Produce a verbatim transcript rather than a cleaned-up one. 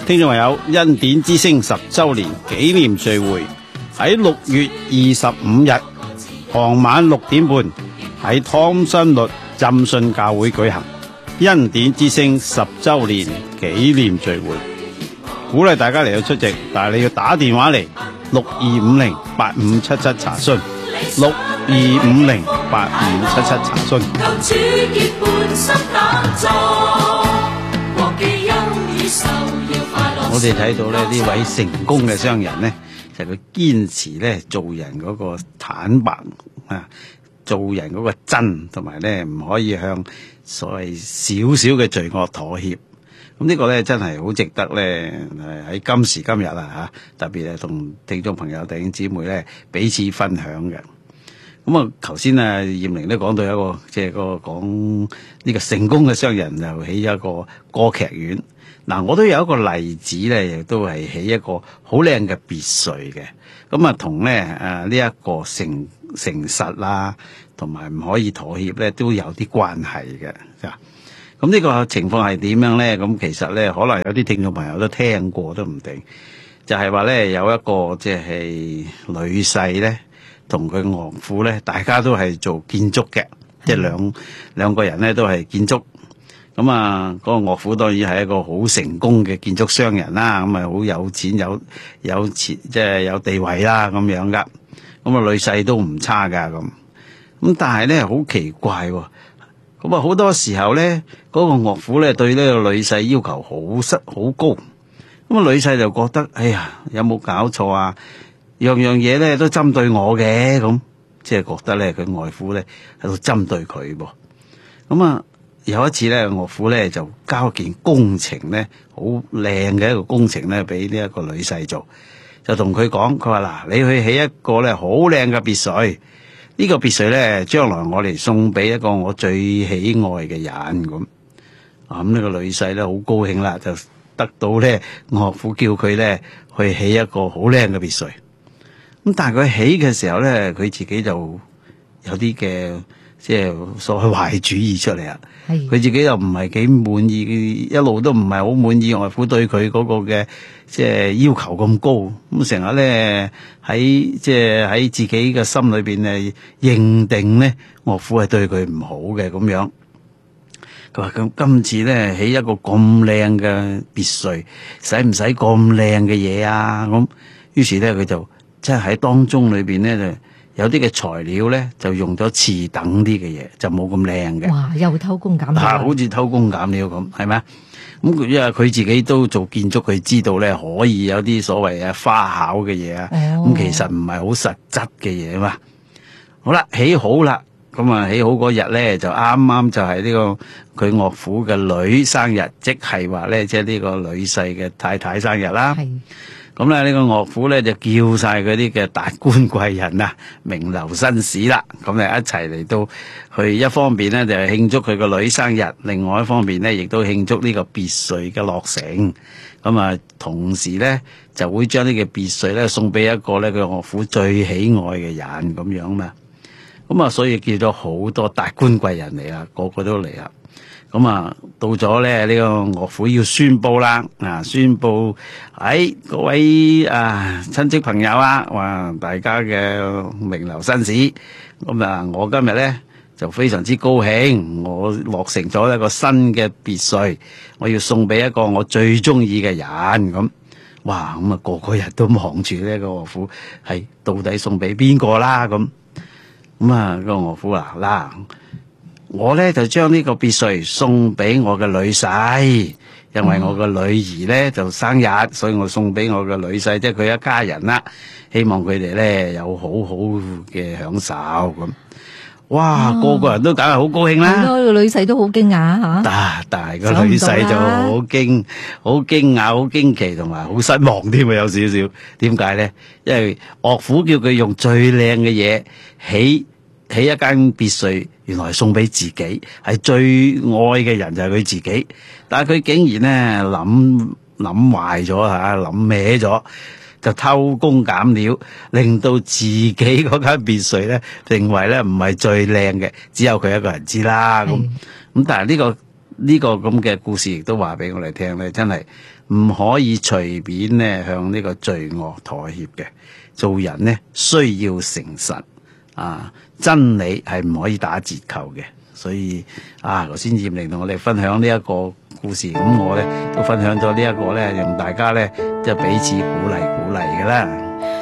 聽眾朋友，恩典之聲十周年紀念聚會喺六月二十五日傍晚六點半喺湯辛律浸信教會舉行。恩典之聲十周年紀念聚會，鼓勵大家嚟到出席，但係你要打電話嚟六二五零八五七七查詢，六二五零八五七七查詢。我哋睇到咧呢位成功嘅商人呢，就係佢堅持咧做人嗰個坦白啊，做人嗰個真，同埋咧唔可以向所謂少少嘅罪惡妥協。咁呢個咧真係好值得咧喺今時今日啊吓，特別係同聽眾朋友弟兄姊妹咧彼此分享嘅。咁啊，頭先啊艷玲都講到一個即係、就是、個講呢個成功嘅商人就起咗一個歌劇院。嗱，我都有一個例子咧，亦都係起一個好靚嘅別墅嘅。咁啊，同咧誒呢一個誠誠實啦，同埋唔可以妥協咧，都有啲關係嘅。咁呢個情況係點樣咧？咁其實咧，可能有啲聽眾朋友都聽過都唔定。就係話咧，有一個即係女婿咧，同佢岳父咧，大家都係做建築嘅，即係兩兩個人咧都係建築。咁啊，嗰個岳父當然係一個好成功嘅建築商人啦，咁啊好有錢有有錢即係有地位啦咁樣噶。咁啊女婿都唔差噶咁。咁但係咧好奇怪喎。咁啊好多時候咧，嗰個岳父咧對呢個女婿要求好失好高。咁啊女婿就覺得，哎呀，有冇搞錯啊？樣樣嘢咧都針對我嘅，咁即係覺得咧佢外父咧喺度針對佢噃。咁啊有一次咧，岳父咧就交一件工程咧，好靚嘅一個工程咧，俾呢一個女婿做，就同佢講，佢話嗱，你去起一個咧好靚嘅別墅，呢個別墅咧將來我嚟送俾一個我最喜愛嘅人咁。啊咁呢個女婿咧好高興啦，就得到咧岳父叫佢咧去起一個好靚嘅別墅。咁但係佢起嘅時候咧，佢自己就有啲嘅即係所謂壞主意出嚟啊！佢自己又唔係幾滿意，一路都唔係好滿意岳父對佢嗰個嘅即係要求咁高，咁成日咧喺即係喺自己嘅心裏邊誒認定咧岳父係對佢唔好嘅咁樣。佢話咁今次咧起一個咁靚嘅別墅，使唔使咁靚嘅嘢啊？咁於是咧佢就即係喺當中裏邊咧就。有啲嘅材料咧就用咗次等啲嘅嘢，就冇咁靚嘅。哇！又偷工減料，啊，好似偷工減料咁，係咪啊？咁因為佢自己都做建築，佢知道咧可以有啲所謂嘅花巧嘅嘢啊。咁、哦、其實唔係好實質嘅嘢嘛。好啦，起好啦，咁啊起好嗰日咧就啱啱就係呢個佢岳父嘅女生日，即係話咧即係呢個女婿嘅太太生日啦。咁咧呢個岳父咧就叫晒嗰啲嘅達官貴人啊、名流紳士啦，咁咧一齊嚟到去，一方面咧就係慶祝佢個女生日，另外一方面咧亦都慶祝呢個別墅嘅落成。咁啊，同時咧就會將呢個別墅咧送俾一個咧佢岳父最喜愛嘅人咁樣嘛。咁啊，所以叫咗好多達官貴人嚟啦，個個都嚟啦。咁啊，到咗咧呢個岳父要宣布啦，啊宣布喺各位啊親戚朋友啊，哇大家嘅名流紳士，咁啊我今日咧就非常之高興，我落成咗一個新嘅別墅，我要送俾一個我最中意嘅人咁。哇，咁啊個個人都望住呢個岳父，係到底送俾邊個啦咁。咁啊個岳父啊嗱。我咧就將呢個別墅送俾我嘅女婿，因為我個女兒咧就生日，所以我送俾我嘅女婿，即係佢一家人啦。希望佢哋咧有好好嘅享受咁。哇，哦、個個人都梗係好高興啦。個女婿都好驚訝吓。但但係個女婿就好驚，好驚訝，好驚奇，同埋好失望添啊！有少少。點解咧？因為岳父叫佢用最靚嘅嘢起。起一間別墅，原來送俾自己，係最愛嘅人就係佢自己，但係佢竟然咧諗諗壞咗吓，諗歪咗，就偷工減料，令到自己嗰間別墅咧，認為咧唔係最靚嘅，只有佢一個人知啦。咁咁但係呢個呢個咁嘅故事亦都話俾我哋聽咧，真係唔可以隨便咧向呢個罪惡妥協嘅。做人呢，需要誠實啊，真理係唔可以打折扣嘅。所以啊，羅先艷玲同我哋分享呢一個故事，咁我咧都分享咗呢一個咧，讓大家咧即係彼此鼓勵鼓勵嘅啦。